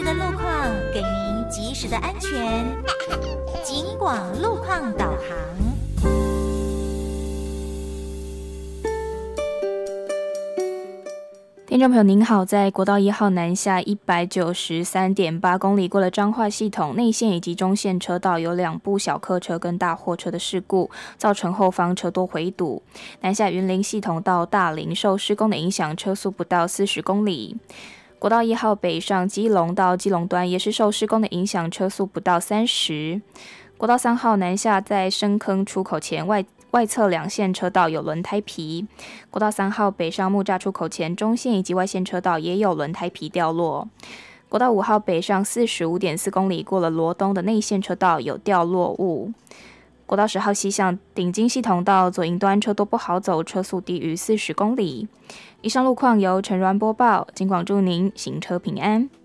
的路况，给您及时的安全。警广路况导航。 听众朋友您好，在国道1号南下 193.8 公里过了彰化系统内线以及中线车道有2部小客车跟大货车的事故，造成后方车多回堵。南下云林系统到大林受施工的影响，车速不到40公里。国道1号北上基隆到基隆端也是受施工的影响，车速不到30。国道3号南下在深坑出口前外侧2线车道有轮胎皮，国道3号北上木栅出口前中线以及外线车道也有轮胎皮掉落。国道5号北上 45.4 公里过了罗东的内线车道有掉落物。国道10号西向顶金系统到左营端车多不好走，车速低于40公里。以上路况由陈銮播报，警广祝您行车平安。